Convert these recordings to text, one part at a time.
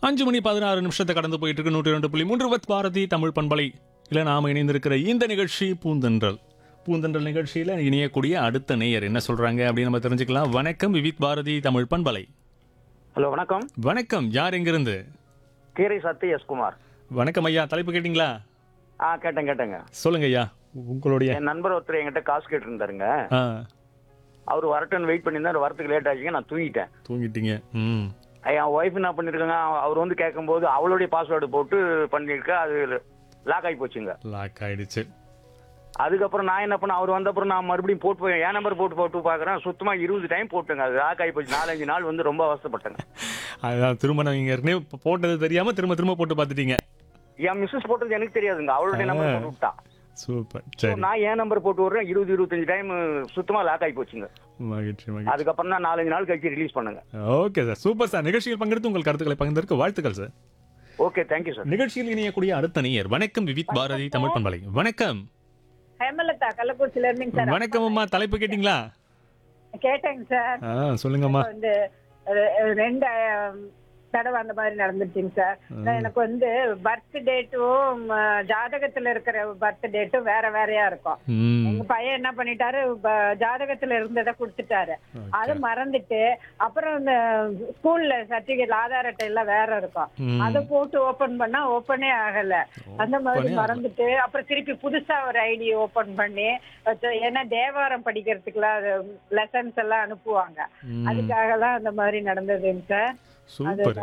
5:16 கடந்து போயிட்டு இருக்கு. 102.3 வத் பாரதி தமிழ் பண்பலை இல்ல நாம இணைந்திருக்கிற இந்த நிகழ்ச்சி பூந்தென்றல். பூந்தென்றல் நிகழ்ச்சியில இணையக்கூடிய அடுத்த நேயர் என்ன சொல்றாங்க அப்படின்னு நம்ம தெரிஞ்சுக்கலாம். வணக்கம் விவித் பாரதி தமிழ் பண்பலை. ஹலோ வணக்கம். வணக்கம், யார் எங்கிருந்து? கீரை சத்து எஸ் குமார். வணக்கம் ஐயா, தலைப்பு கேட்டீங்களா? கேட்டேங்க. சொல்லுங்க ஐயா, உங்களுடைய என் நண்பர் ஒருத்தர் என்கிட்ட காசு கேட்டு இருந்தாருங்க. ஆ, அவர் வரட்டுன்னு வெயிட் பண்ணியிருந்தாரு. வரத்துக்கு லேட் ஆச்சுங்க, நான் தூங்கிட்டேன். தூங்கிட்டீங்க. ம், என் ஒய்ஃப் என்ன பண்ணிருக்காங்க, அவர் வந்து கேட்கும்போது அவளுடைய பாஸ்வேர்டு போட்டு பண்ணிருக்க, அது லாக் ஆகி போச்சுங்க. லாக் ஆயிடுச்சு. அதுக்கப்புறம் நான் என்ன பண்ண, அவர் வந்த அப்புறம் நான் மறுபடியும் போட்டு என் நம்பர் போட்டு பாக்குறேன். சுத்தமா 20 டைம் போட்டுங்க, அது லாக் ஆகி போச்சு. 4-5 நாள் வந்து ரொம்ப அவசப்பட்டேங்க. அதான் திரும்ப நீங்க ஏற்கனவே போட்டது தெரியாம திரும்ப போட்டு பார்த்துட்டீங்க. என் மிஸ்ஸஸ் போட்டது எனக்கு தெரியாதுங்க, அவளுடைய நம்பர் போட்டு விட்டா. சூப்பர், சரி. நான் என் நம்பர் போட்டு விடுறேன், 20-25 டைம் சுத்தமா லாக் ஆகி போச்சுங்க. மகிழ்ச்சி, மகிழ்ச்சி. அதுக்கப்புறம் தான் 4-5 நாள் கழிச்சு ரிலீஸ் பண்ணுங்க. Okay sir, super sir. நிகழ்ச்சியில் பங்கெடுத்து உங்கள் கருத்துக்களை பகிர்ந்ததற்கு வாழ்த்துக்கள் சார். Okay, thank you sir. நிகழ்ச்சியில் இணையக்கூடிய அடுத்த நேயர் வணக்கம் விவித் பாரதி தமிழ் பண்பலை. வணக்கம். ஹேமலதா கள்ளக்குறிச்சியில இருந்தீங்க சார். வணக்கம் அம்மா, தலைப்பு கேட்டீங்களா? கேட்டேங்க சார். சொல்லுங்கம்மா. வந்து ரெண்டு தடவை அந்த மாதிரி நடந்துச்சுங்க சார். எனக்கு வந்து பர்த் டேட்டும் ஜாதகத்துல இருக்கிற பர்த் டேட்டும் வேற வேறையா இருக்கும். எங்க பையன் என்ன பண்ணிட்டாரு, ஜாதகத்துல இருந்ததை கொடுத்துட்டாரு. அது மறந்துட்டு அப்புறம் இந்த ஸ்கூல்ல சர்டிபிகேட் ஆதார் அட்டை எல்லாம் வேற இருக்கும். அதை போட்டு ஓபன் பண்ணா ஓபனே ஆகல. அந்த மாதிரி மறந்துட்டு அப்புறம் திருப்பி புதுசா ஒரு ஐடி ஓபன் பண்ணி, ஏன்னா தேவாரம் படிக்கிறதுக்குலாம் லெசன்ஸ் எல்லாம் அனுப்புவாங்க. அதுக்காக எல்லாம் அந்த மாதிரி நடந்ததுங்க sir. Super.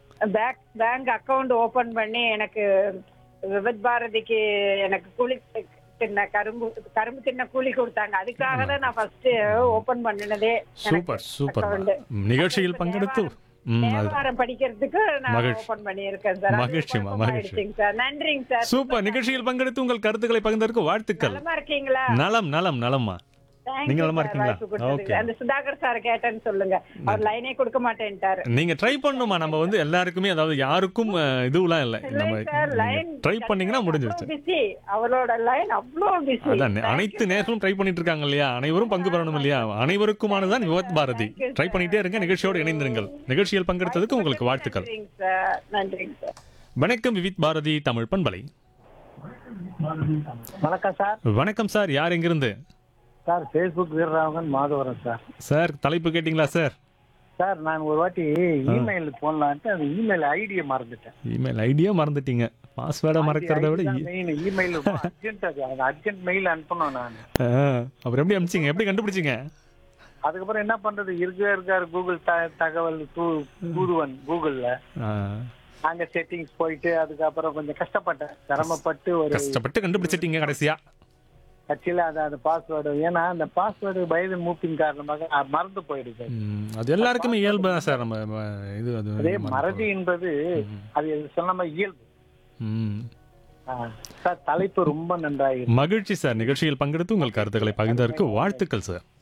Bank account open பண்ணி எனக்கு விவித் பாரதிக்கு எனக்கு கூலி தின்ன கரும்பு தின்ன கூலி கொடுத்தாங்க. அதுக்காக தான் நான் ஃபர்ஸ்ட் ஓபன் பண்ணினதே. Super super. நிகழ்ச்சியில் பங்கெடுத்து தேவாரம் படிக்கிறதுக்கு நான் ஓபன் பண்ணியிருக்கேன் சார். மகிழ்ச்சிமா, மகிழ்ச்சி சார். நன்றிங்க சார். சூப்பர். நிகழ்ச்சியில் பங்கெடுத்து உங்கள் கருத்துக்களை பகிர்ந்ததற்கு வாழ்த்துக்கள். நலமா இருக்கீங்களா? நலம்மா. நீங்க நலமா இருக்கீங்களா? ஓகே. அந்த சுதாகர் சார் கேட்டேன்னு சொல்லுங்க, அவர் லைனே கொடுக்க மாட்டேன்ட்டாரு. நீங்க ட்ரை பண்ணணுமா? நம்ம வந்து எல்லாருக்குமே, அதாவது யாருக்கும் இதுவெல்லாம் இல்ல, நம்ம ட்ரை பண்ணீங்கன்னா முடிஞ்சிருச்சு. பிஸி, அவரோட லைன் அவ்வளோ பிஸி. அதான் அனைத்து நேரமும் ட்ரை பண்ணிட்டு இருக்காங்க இல்லையா? அனைவரும் பங்கு பெறணும் இல்லையா? அனைவருக்குமானதான் விவத் பாரதி. ட்ரை பண்ணிட்டே இருங்க, நிகழ்ச்சியோடு இணைந்திருங்கள். நிகழ்ச்சியில் பங்கெடுத்ததுக்கு உங்களுக்கு வாழ்த்துக்கள். நன்றிங்க சார். வணக்கம் விவித் பாரதி தமிழ் பண்பலை. வணக்கம் சார். வணக்கம் சார், யார் எங்கிருந்து? Sir, Facebook Veeraraghavan Madhavaram sir. Sir, தலைப்பு கேட்டீங்களா சார்? சார், நான் ஒரு வாட்டி இமெயில் போடலான்ட்டு அந்த இமெயில் ஐடியை மறந்துட்டேன். இமெயில் ஐடியா மறந்துட்டீங்க? பாஸ்வேர்டை மறக்கிறத விட இமெயில் அர்ஜென்ட் மெயில் அனுப்பணும் நான். அப்புறம் எப்படி அனுப்பிச்சிங்க? எப்படி கண்டுபிடிச்சிங்க? அதுக்கப்புறம் என்ன பண்றது, இருக்காரு கூகுள் தகவல் தூதுவன் கூகுள்ல அங்க செட்டிங்ஸ் போயிட்டு அதுக்கப்புறம் கொஞ்சம் கஷ்டப்பட்டேன், சிரமப்பட்டு கண்டுபிடிச்சிட்டீங்க கடைசியா? கட்சியில அந்த பாஸ்வேர்டு, ஏன்னா அந்த பாஸ்வேர்டு பயது மூப்பின் காரணமாக மறந்து போயிடுது. அது எல்லாருக்குமே இயல்பு தான் சார். நம்ம இது அதே மறதி என்பது அது சொன்ன இயல்பு. சார், தலைப்பு ரொம்ப நன்றாக. மகிழ்ச்சி சார். நிகழ்ச்சியில் பங்கெடுத்து உங்கள் கருத்துக்களை பகிர்ந்ததற்கு வாழ்த்துக்கள் சார்.